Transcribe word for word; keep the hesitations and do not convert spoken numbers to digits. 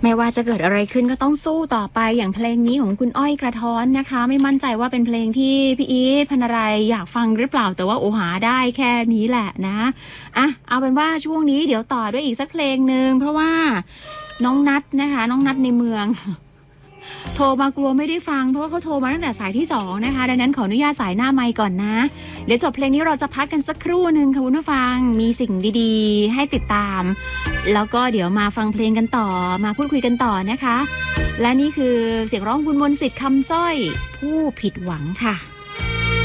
ไม่ว่าจะเกิดอะไรขึ้นก็ต้องสู้ต่อไปอย่างเพลงนี้ของคุณอ้อยกระท้อนนะคะไม่มั่นใจว่าเป็นเพลงที่พี่อีทพนรัยอยากฟังหรือเปล่าแต่ว่าโอหาได้แค่นี้แหละนะอ่ะเอาเป็นว่าช่วงนี้เดี๋ยวต่อด้วยอีกสักเพลงนึงเพราะว่าน้องนัทนะคะน้องนัทในเมืองโทรมากลัวไม่ได้ฟังเพราะว่าเขาโทรมาตั้งแต่สายที่สองนะคะดังนั้นขออนุญาตสายหน้าไมค์ก่อนนะเดี๋ยวจบเพลงนี้เราจะพักกันสักครู่นึงค่ะคุณผู้ฟังมีสิ่งดีๆให้ติดตามแล้วก็เดี๋ยวมาฟังเพลงกันต่อมาพูดคุยกันต่อนะคะและนี่คือเสียงร้องคุณมนต์สิทธิ์คำสร้อยผู้ผิดหวังค่ะ